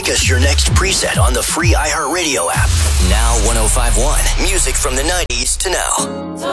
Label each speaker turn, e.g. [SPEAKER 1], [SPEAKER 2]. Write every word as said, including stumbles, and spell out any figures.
[SPEAKER 1] Make us your next preset on the free iHeartRadio app. Now one oh five point one. Music from the nineties to now.